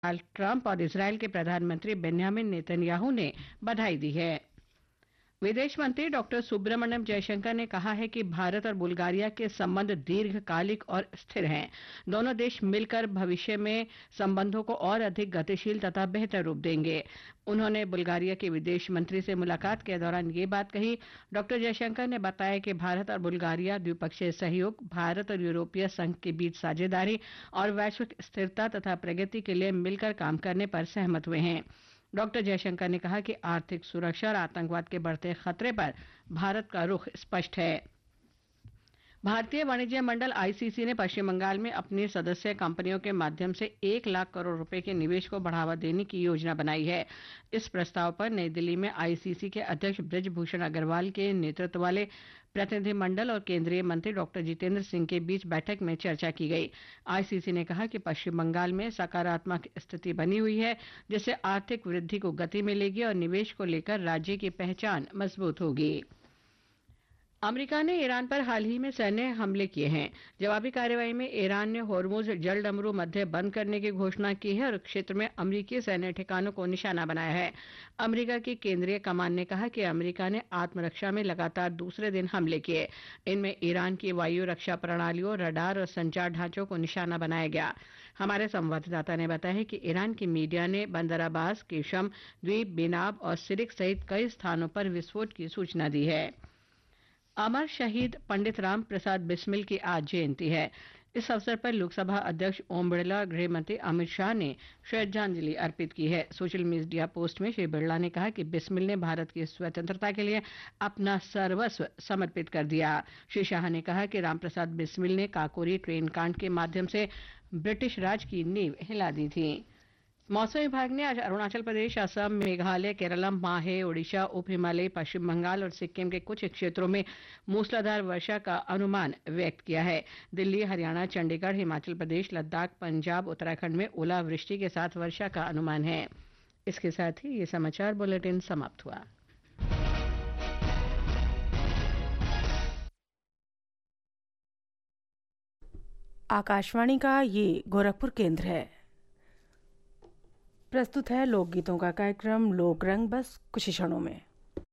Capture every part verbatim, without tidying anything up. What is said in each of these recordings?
Donald Trump और Israel के प्रधानमंत्री बेंयामिन नेतन्याहू ने बधाई दी है। विदेश मंत्री डॉक्टर सुब्रमण्यम जयशंकर ने कहा है कि भारत और बुल्गारिया के संबंध दीर्घकालिक और स्थिर हैं। दोनों देश मिलकर भविष्य में संबंधों को और अधिक गतिशील तथा बेहतर रूप देंगे। उन्होंने बुल्गारिया के विदेश मंत्री से मुलाकात के दौरान ये बात कही। डॉक्टर जयशंकर ने बताया कि भारत और बुल्गारिया द्विपक्षीय सहयोग, भारत और यूरोपीय संघ के बीच साझेदारी और वैश्विक स्थिरता तथा प्रगति के लिए मिलकर काम करने पर सहमत हुए हैं। डॉक्टर जयशंकर ने कहा कि आर्थिक सुरक्षा और आतंकवाद के बढ़ते खतरे पर भारत का रुख स्पष्ट है। भारतीय वाणिज्य मंडल आईसीसी ने पश्चिम बंगाल में अपनी सदस्य कंपनियों के माध्यम से एक लाख करोड़ रुपए के निवेश को बढ़ावा देने की योजना बनाई है। इस प्रस्ताव पर नई दिल्ली में आईसीसी के अध्यक्ष बृजभूषण अग्रवाल के नेतृत्व वाले प्रतिनिधिमंडल और केंद्रीय मंत्री डॉक्टर जितेंद्र सिंह के बीच बैठक में चर्चा की गई। आईसीसी ने कहा कि पश्चिम बंगाल में सकारात्मक स्थिति बनी हुई है, जिससे आर्थिक वृद्धि को गति मिलेगी और निवेश को लेकर राज्य की पहचान मजबूत होगी। अमेरिका ने ईरान पर हाल ही में सैन्य हमले किए हैं। जवाबी कार्रवाई में ईरान ने होर्मुज जलडमरू मध्य बंद करने की घोषणा की है और क्षेत्र में अमेरिकी सैन्य ठिकानों को निशाना बनाया है। अमेरिका की केंद्रीय कमान ने कहा कि अमेरिका ने आत्मरक्षा में लगातार दूसरे दिन हमले किए। इनमें ईरान की वायु रक्षा प्रणालियों, रडार और संचार ढांचों को निशाना बनाया गया। हमारे संवाददाता ने बताया है कि ईरान की मीडिया ने बंदर अब्बास, केशम द्वीप, बेनाब और सिरिक सहित कई स्थानों पर विस्फोट की सूचना दी है। अमर शहीद पंडित राम प्रसाद बिस्मिल की आज जयंती है। इस अवसर पर लोकसभा अध्यक्ष ओम बिरला, गृह मंत्री अमित शाह ने श्रद्धांजलि अर्पित की है। सोशल मीडिया पोस्ट में श्री बिरला ने कहा कि बिस्मिल ने भारत की स्वतंत्रता के लिए अपना सर्वस्व समर्पित कर दिया। श्री शाह ने कहा कि रामप्रसाद बिस्मिल ने काकोरी ट्रेन कांड के माध्यम से ब्रिटिश राज की नींव हिला दी थी। मौसम विभाग ने आज अरुणाचल प्रदेश, असम, मेघालय, केरलम, माहे, ओडिशा, उप हिमालय, पश्चिम बंगाल और सिक्किम के कुछ क्षेत्रों में मूसलाधार वर्षा का अनुमान व्यक्त किया है। दिल्ली, हरियाणा, चंडीगढ़, हिमाचल प्रदेश, लद्दाख, पंजाब, उत्तराखंड में ओलावृष्टि के साथ वर्षा का अनुमान है। इसके साथ ही ये समाचार बुलेटिन समाप्त हुआ। आकाशवाणी का ये गोरखपुर केंद्र है। प्रस्तुत है लोकगीतों का कार्यक्रम लोक रंग, बस कुछ ही क्षणों में।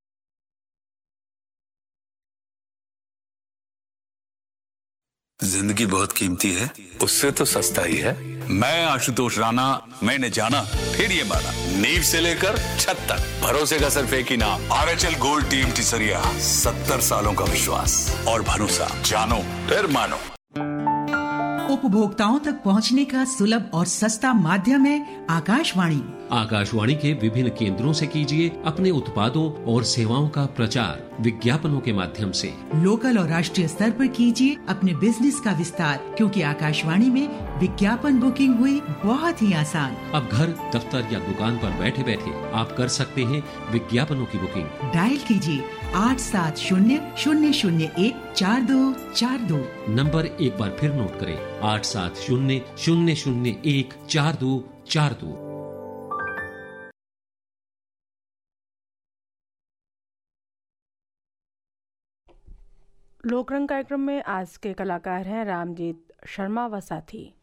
जिंदगी बहुत कीमती है, उससे तो सस्ता ही है। मैं आशुतोष राणा, मैंने जाना फिर ये माना, नींव से लेकर छत तक भरोसे का सिर्फ एक ही नाम, आरएचएल गोल्ड टीम टिसरिया। सत्तर सालों का विश्वास और भरोसा, जानो फिर मानो। उपभोक्ताओं तक पहुंचने का सुलभ और सस्ता माध्यम है आकाशवाणी। आकाशवाणी के विभिन्न केंद्रों से कीजिए अपने उत्पादों और सेवाओं का प्रचार विज्ञापनों के माध्यम से। लोकल और राष्ट्रीय स्तर पर कीजिए अपने बिजनेस का विस्तार, क्योंकि आकाशवाणी में विज्ञापन बुकिंग हुई बहुत ही आसान। अब घर, दफ्तर या दुकान पर बैठे बैठे आप कर सकते हैं विज्ञापनों की बुकिंग। डायल कीजिए आठ सात शून्य शून्य शून्य एक चार दो चार दो। नंबर एक बार फिर नोट करें, आठ सात शून्य शून्य शून्य एक चार दो चार दो। लोकरंग कार्यक्रम में आज के कलाकार हैं रामजीत शर्मा व साथी।